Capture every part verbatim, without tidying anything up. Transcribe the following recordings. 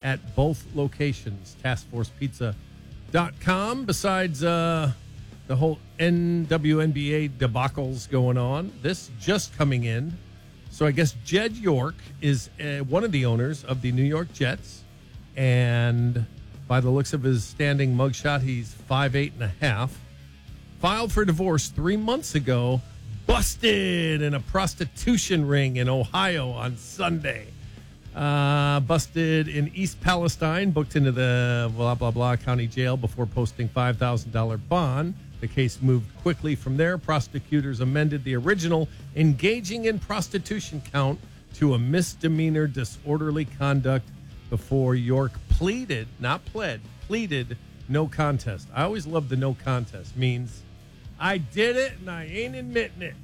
at both locations, task force pizza dot com. Besides uh, the whole N W N B A debacles going on, this just coming in. So I guess Jed York is uh, one of the owners of the New York Jets. And by the looks of his standing mugshot, he's five eight and a half. Filed for divorce three months ago. Busted in a prostitution ring in Ohio on Sunday. Uh, busted in East Palestine, booked into the blah, blah, blah county jail before posting five thousand dollars bond. The case moved quickly from there. Prosecutors amended the original engaging in prostitution count to a misdemeanor disorderly conduct before York pleaded, not pled, pleaded no contest. I always love the no contest. Means I did it and I ain't admitting it.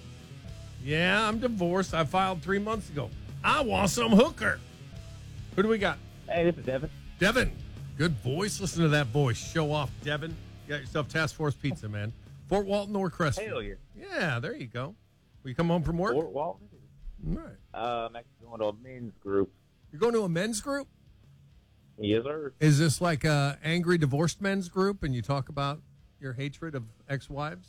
Yeah, I'm divorced. I filed three months ago. I want some hooker. Who do we got? Hey, this is Devin. Devin. Good voice. Listen to that voice. Show off, Devin. You got yourself Task Force Pizza, man. Fort Walton or Crestview? Hell yeah. Yeah, there you go. Will you come home from work? Fort Walton. All right. Uh, I'm actually going to a men's group. You're going to a men's group? Yes, sir. Is this like a angry divorced men's group and you talk about your hatred of ex-wives?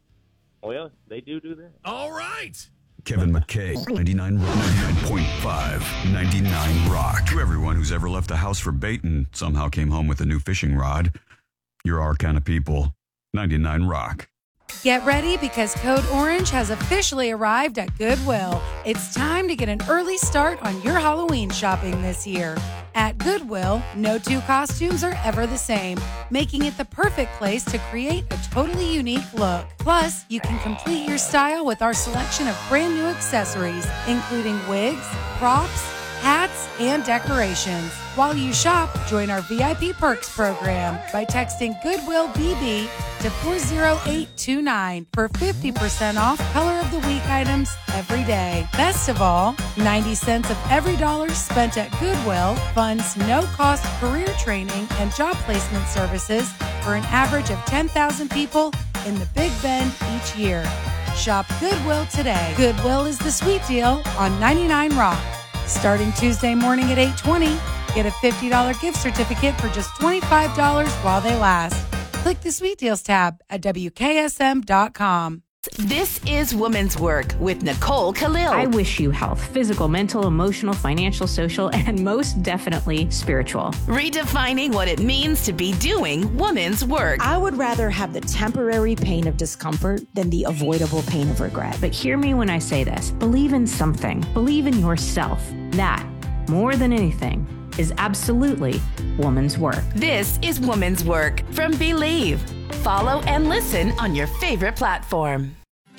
Well, they do do that. All right. Kevin McKay, ninety-nine point five, ninety-nine Rock. To everyone who's ever left the house for bait and somehow came home with a new fishing rod, you're our kind of people. ninety-nine Rock. Get ready because Code Orange has officially arrived at Goodwill. It's time to get an early start on your Halloween shopping this year. At Goodwill, no two costumes are ever the same, making it the perfect place to create a totally unique look. Plus, you can complete your style with our selection of brand new accessories, including wigs, props, hats, and decorations. While you shop, join our V I P Perks program by texting Goodwill B B to four zero eight two nine for fifty percent off Color of the Week items every day. Best of all, ninety cents of every dollar spent at Goodwill funds no-cost career training and job placement services for an average of ten thousand people in the Big Bend each year. Shop Goodwill today. Goodwill is the sweet deal on ninety-nine Rock. Starting Tuesday morning at eight twenty, get a fifty dollars gift certificate for just twenty-five dollars while they last. Click the Sweet Deals tab at W K S M dot com. This is Woman's Work with Nicole Khalil. I wish you health, physical, mental, emotional, financial, social, and most definitely spiritual. Redefining what it means to be doing woman's work. I would rather have the temporary pain of discomfort than the avoidable pain of regret. But hear me when I say this. Believe in something. Believe in yourself. That, more than anything, is absolutely woman's work. This is Woman's Work from Believe. Follow and listen on your favorite platform.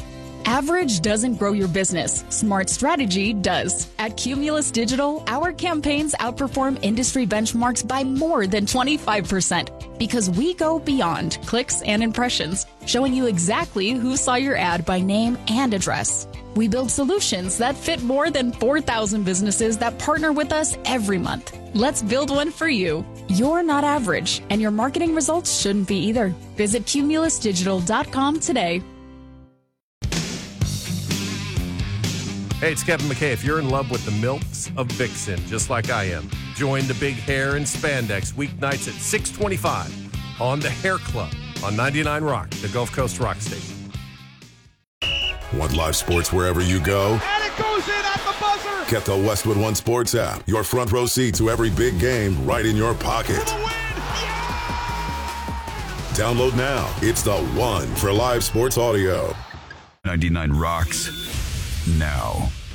Average doesn't grow your business. Smart strategy does. At Cumulus Digital, our campaigns outperform industry benchmarks by more than twenty-five percent because we go beyond clicks and impressions, showing you exactly who saw your ad by name and address. We build solutions that fit more than four thousand businesses that partner with us every month. Let's build one for you. You're not average, and your marketing results shouldn't be either. Visit cumulus digital dot com today. Hey, it's Kevin McKay. If you're in love with the milks of Vixen, just like I am, join the big hair and spandex weeknights at six twenty-five on the Hair Club on ninety-nine Rock, the Gulf Coast rock station. Want live sports wherever you go? And it goes in at the buzzer! Get the Westwood One Sports app. Your front row seat to every big game right in your pocket. For the win! Yeah! Download now. It's the one for live sports audio. ninety-nine Rocks now.